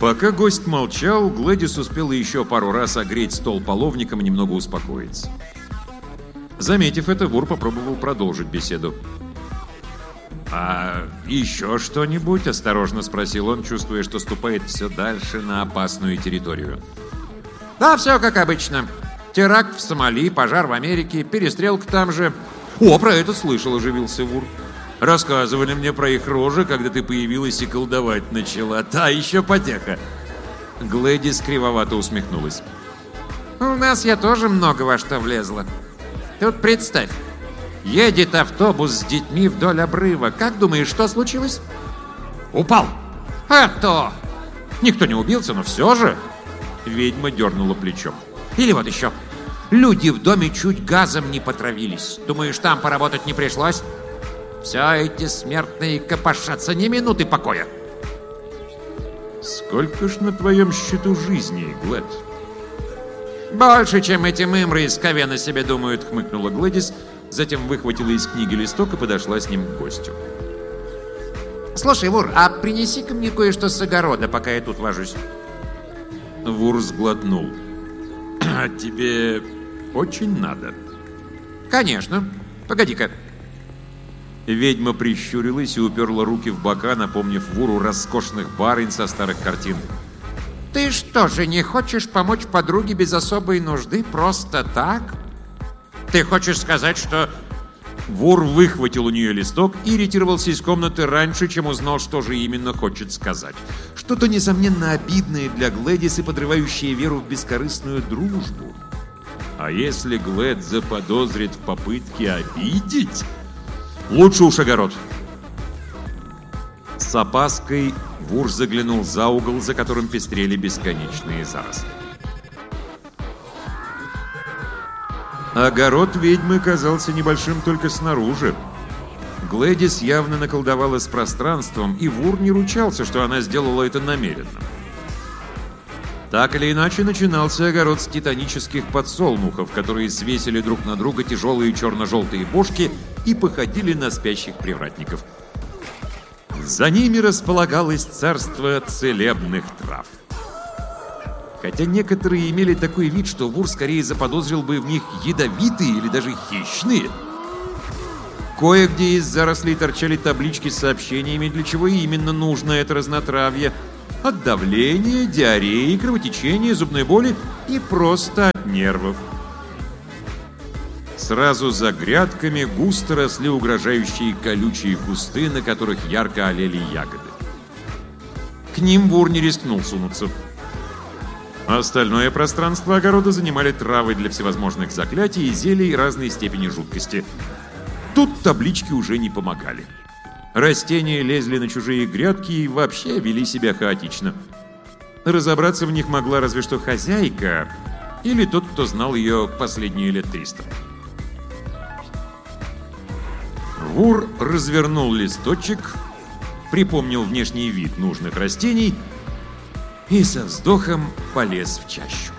Пока гость молчал, Глэдис успела еще пару раз огреть стол половником и немного успокоиться. Заметив это, вор попробовал продолжить беседу. «А еще что-нибудь?» – осторожно спросил он, чувствуя, что ступает все дальше на опасную территорию. «Да, все как обычно. Теракт в Сомали, пожар в Америке, перестрелка там же». «О, про это слышал», – оживился вор. «Рассказывали мне про их рожи, когда ты появилась и колдовать начала. Та еще потеха». Глэдис кривовато усмехнулась. «У нас я тоже много во что влезла. Тут представь, едет автобус с детьми вдоль обрыва. Как думаешь, что случилось?» «Упал!» «А то! Никто не убился, но все же!» Ведьма дернула плечом. «Или вот еще. Люди в доме чуть газом не потравились. Думаешь, там поработать не пришлось? Все эти смертные копошатся, ни минуты покоя!» «Сколько ж на твоем счету жизни, Глэд?» «Больше, чем эти мымры из Ковена себе думают», — хмыкнула Глэдис, затем выхватила из книги листок и подошла с ним к гостю. «Слушай, Вур, а принеси-ка мне кое-что с огорода, пока я тут вожусь». Вур сглотнул. «А тебе очень надо?» «Конечно. Погоди-ка». Ведьма прищурилась и уперла руки в бока, напомнив Вуру роскошных барынь со старых картин. «Ты что же, не хочешь помочь подруге без особой нужды просто так? Ты хочешь сказать, что...» Вор выхватил у нее листок и ретировался из комнаты раньше, чем узнал, что же именно хочет сказать. Что-то, несомненно, обидное для Глэдис и подрывающее веру в бескорыстную дружбу. А если Глэд заподозрит в попытке обидеть... Лучше уж огород. С опаской Вур заглянул за угол, за которым пестрели бесконечные заросли. Огород ведьмы казался небольшим только снаружи. Глэдис явно наколдовала с пространством, и Вур не ручался, что она сделала это намеренно. Так или иначе, начинался огород с титанических подсолнухов, которые свесили друг на друга тяжелые черно-желтые бошки и походили на спящих привратников. За ними располагалось царство целебных трав. Хотя некоторые имели такой вид, что Вур скорее заподозрил бы в них ядовитые или даже хищные. Кое-где из зарослей торчали таблички с сообщениями, для чего именно нужно это разнотравье. От давления, диареи, кровотечения, зубной боли и просто от нервов. Сразу за грядками густо росли угрожающие колючие кусты, на которых ярко олели ягоды. К ним Вур не рискнул сунуться. Остальное пространство огорода занимали травы для всевозможных заклятий и зелий разной степени жуткости. Тут таблички уже не помогали. Растения лезли на чужие грядки и вообще вели себя хаотично. Разобраться в них могла разве что хозяйка или тот, кто знал ее последние лет 300. Вур развернул листочек, припомнил внешний вид нужных растений и со вздохом полез в чащу.